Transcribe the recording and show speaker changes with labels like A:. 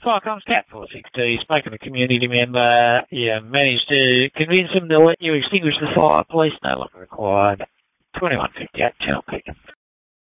A: Firecom's Cat 460. You've spoken to a community member. You managed to convince them to let you extinguish the fire. Police no longer required. 2158 Channel Peak.